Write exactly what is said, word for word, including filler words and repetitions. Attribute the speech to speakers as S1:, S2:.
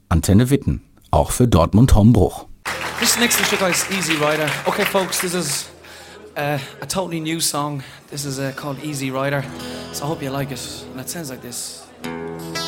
S1: Antenne Witten, auch für Dortmund-Hombruch.
S2: This next Stück is Easy Rider. Okay, folks, this is uh, a totally new song. This is uh, called Easy Rider. So I hope you like it. And it sounds like this.